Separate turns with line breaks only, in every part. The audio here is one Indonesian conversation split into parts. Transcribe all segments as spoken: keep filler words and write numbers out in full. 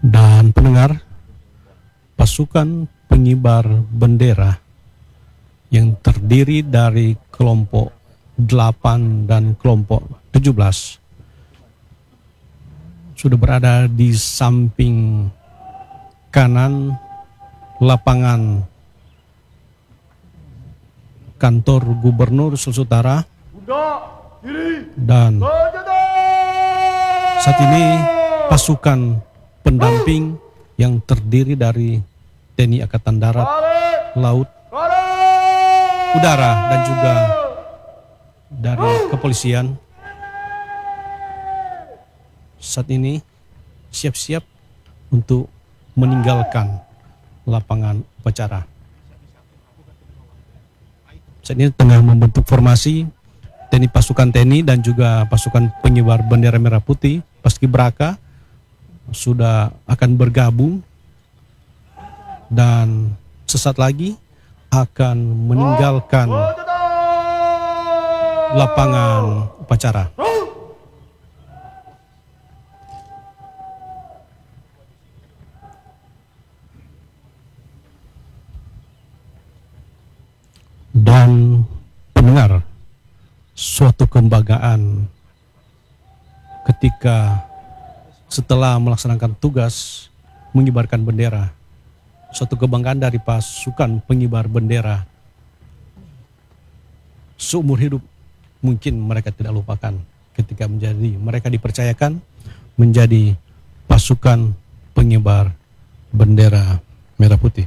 Dan pendengar, pasukan pengibar bendera yang terdiri dari kelompok delapan dan kelompok tujuh belas sudah berada di samping kanan lapangan kantor Gubernur Sulawesi Utara. Dan saat ini pasukan pendamping yang terdiri dari T N I Angkatan Darat, Laut, Udara, dan juga dari kepolisian saat ini siap-siap untuk meninggalkan lapangan upacara. Saat ini tengah membentuk formasi T N I, pasukan T N I dan juga pasukan pengibar bendera merah putih Paskibraka sudah akan bergabung dan sesaat lagi akan meninggalkan lapangan upacara. Dan pendengar, suatu kebanggaan ketika setelah melaksanakan tugas mengibarkan bendera, suatu kebanggaan dari pasukan pengibar bendera seumur hidup mungkin mereka tidak lupakan ketika menjadi mereka dipercayakan menjadi pasukan pengibar bendera merah putih.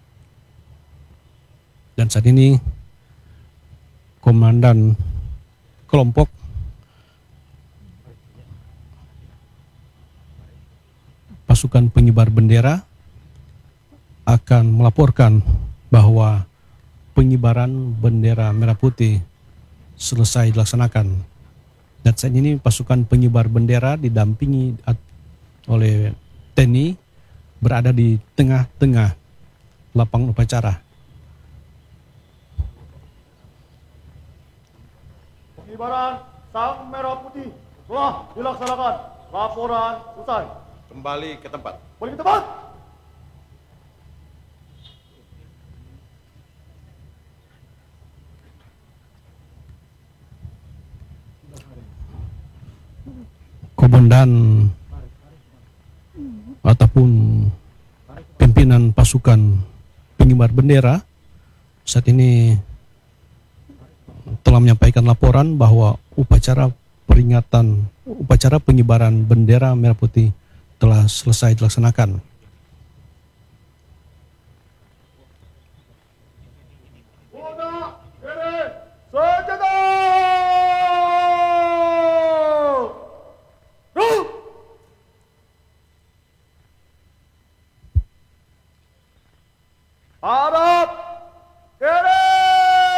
Dan saat ini komandan kelompok pasukan pengibar bendera akan melaporkan bahwa pengibaran bendera merah putih selesai dilaksanakan. Dan saat ini pasukan pengibar bendera didampingi oleh T N I berada di tengah-tengah lapangan upacara.
Pengibaran sang merah putih telah dilaksanakan. Laporan selesai.
Kembali ke tempat.
Kembali ke tempat.
Komandan ataupun pimpinan pasukan pengibar bendera saat ini telah menyampaikan laporan bahwa upacara peringatan upacara pengibaran bendera merah putih telah selesai dilaksanakan.
Para